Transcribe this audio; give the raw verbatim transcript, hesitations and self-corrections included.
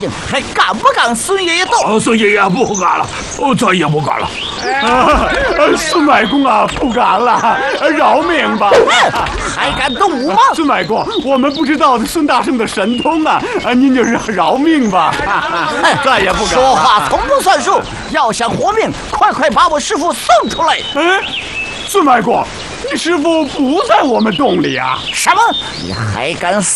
还敢不敢孙爷爷动？ 哦，孙爷爷不敢了，我再也不敢了。 啊，孙外公啊，不敢了，饶命吧！ 还敢动武吗？ 孙外公，我们不知道孙大圣的神通啊，您就是饶命吧！再也不敢了。 说话从不算数，要想活命，快快把我师傅送出来！ 哎，孙外公，你师傅不在我们洞里啊？ 什么？你还敢